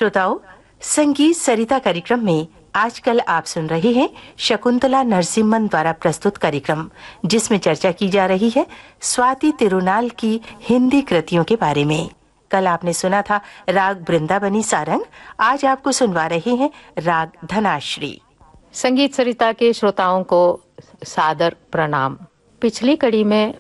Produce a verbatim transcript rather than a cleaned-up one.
श्रोताओं, संगीत सरिता कार्यक्रम में आजकल आप सुन रहे हैं शकुंतला नरसिम्हन द्वारा प्रस्तुत कार्यक्रम, जिसमें चर्चा की जा रही है स्वाति तिरुनाल की हिंदी कृतियों के बारे में। कल आपने सुना था राग वृंदावनी सारंग। आज आपको सुनवा रहे हैं राग धनाश्री। संगीत सरिता के श्रोताओं को सादर प्रणाम। पिछली कड़ी में